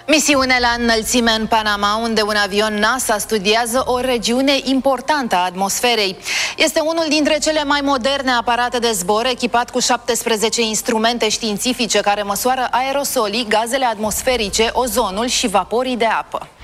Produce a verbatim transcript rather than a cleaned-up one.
Misiune la înălțime în Panama, unde un avion NASA studiază o regiune importantă a atmosferei. Este unul dintre cele mai moderne aparate de zbor, echipat cu șaptesprezece instrumente științifice care măsoară aerosolii, gazele atmosferice, ozonul și vaporii de apă.